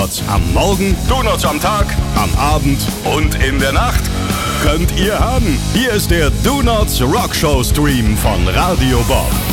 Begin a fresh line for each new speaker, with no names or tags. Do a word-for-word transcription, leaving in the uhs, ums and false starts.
Donuts am Morgen,
Donuts am Tag,
am Abend
und in der Nacht.
Könnt ihr haben. Hier ist der Donuts Rockshow Stream von Radio Bob.